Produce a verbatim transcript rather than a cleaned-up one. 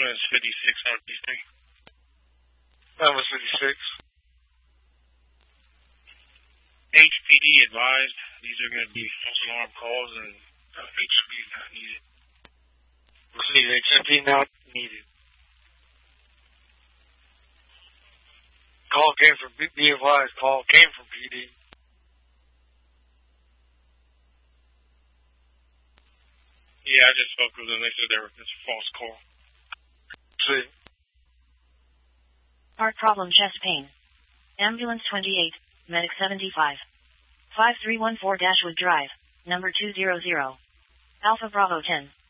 is fifty-six on P C. That was fifty-six. H P D advised these are going to be false alarm calls and uh, H P D not needed. Receive H P D not needed. Call came from B F I's call came from P D. Yeah, I just spoke with them. They said they were it's a false call. See. Heart problem, chest pain. Ambulance twenty-eight, medic seventy-five. five three one four Dashwood Drive, number two hundred. Alpha Bravo ten.